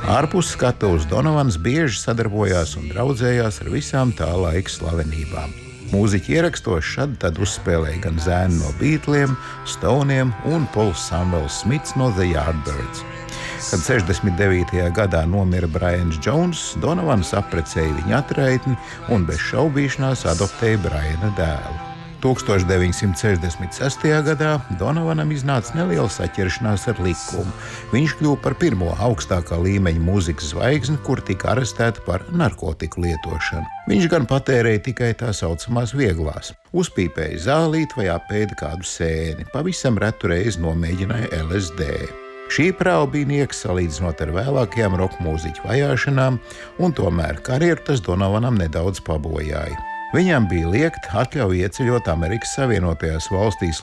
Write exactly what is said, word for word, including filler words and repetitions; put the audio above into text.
Ārpus skatuves Donovans bieži sadarbojās un draudzējās ar visām tā laika slavenībām. Mūziķi ierakstos šad tad uzspēlēja gan zēni no Beatliem, Stoneiem un Pols Samuels Smits no The Yardbirds. Kad sešdesmit devītajā gadā nomira Brians Jones, Donovans apprecēja viņa atraitni un bez šaubīšanās adoptēja Briana dēlu. tūkstoš deviņsimt sešdesmit sestajā gadā Donovanam iznāca neliela saķeršanās ar likumu. Viņš kļuva par pirmo augstākā līmeņa mūzikas zvaigzni, kur tika arestēta par narkotiku lietošanu. Viņš gan patērēja tikai tā saucamās vieglās. Uzpīpēja zālīti vai apēda kādu sēni, pavisam retu reizi nomēģināja L S D. Šī prāva bija nieks salīdzinot ar vēlākajām roka mūziķu vajāšanām, un tomēr karjeru tas Donovanam nedaudz pabojāja. Viņam bija liegta atļauja ieceļot Amerikas Savienotajās valstīs